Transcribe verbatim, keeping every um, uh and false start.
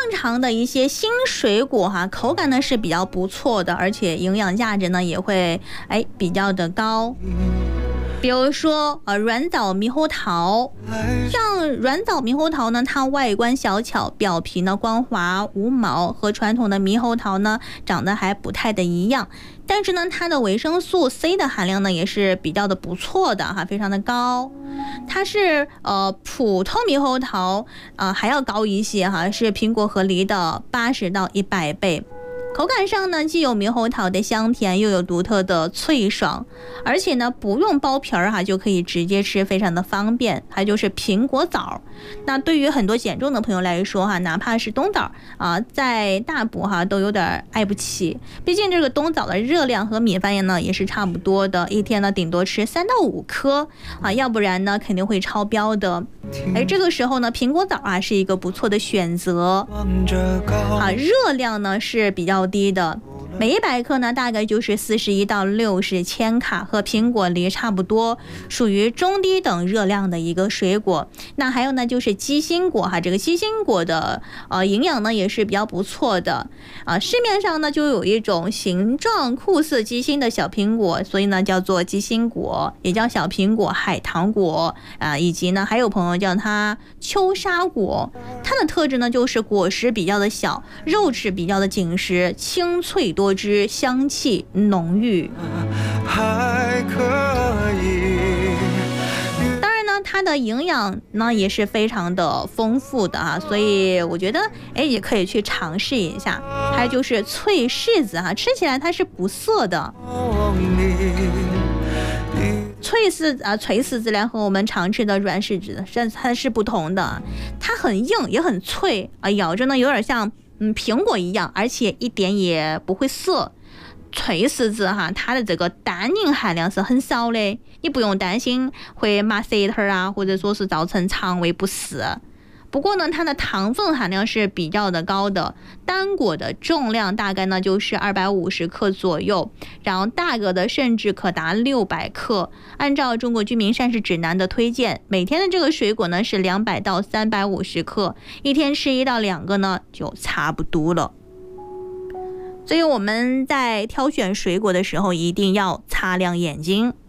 常的一些新水果哈，口感呢是比较不错的，而且营养价值呢也会哎比较的高。比如说呃软枣猕猴桃，像软枣猕猴桃呢，它外观小巧，表皮呢光滑无毛，和传统的猕猴桃呢长得还不太的一样。但是呢，它的维生素 C 的含量呢也是比较的不错的哈，非常的高。它是呃普通猕猴桃啊、呃、还要高一些哈，是苹果和梨的八十到一百倍。口感上呢，既有猕猴桃的香甜，又有独特的脆爽，而且呢不用剥皮儿哈，就可以直接吃，非常的方便。还有就是苹果枣，那对于很多减重的朋友来说哈，哪怕是冬枣啊，在大补哈都有点爱不起。毕竟这个冬枣的热量和米饭呢也是差不多的，一天呢顶多吃三到五颗啊，要不然呢肯定会超标的。哎，这个时候呢，苹果枣啊是一个不错的选择啊，热量呢是比较低的，每一百克呢大概就是四十一到六十千卡，和苹果梨差不多，属于中低等热量的一个水果。那还有呢就是鸡心果哈，这个鸡心果的呃营养呢也是比较不错的啊，市面上呢就有一种形状酷似鸡心的小苹果，所以呢叫做鸡心果，也叫小苹果、海棠果啊，以及呢还有朋友叫它秋沙果。它的特质呢就是果实比较的小，肉质比较的紧实，清脆多汁，香气浓郁。还可以，当然呢它的营养呢也是非常的丰富的啊，所以我觉得哎也可以去尝试一下。还有就是脆柿子哈，吃起来它是不涩的。脆柿啊，脆柿子呢和我们常吃的软柿子它是不同的，它很硬也很脆啊，咬着呢有点像嗯苹果一样，而且一点也不会涩。脆柿子哈，它的这个单宁含量是很少的，你不用担心会麻舌头啊，或者说是造成肠胃不适。不过呢，它的糖分含量是比较的高的，单果的重量大概呢就是二百五十克左右，然后大个的甚至可达六百克。按照中国居民膳食指南的推荐，每天的这个水果呢是两百到三百五十克，一天吃一到两个呢就差不多了。所以我们在挑选水果的时候一定要擦亮眼睛。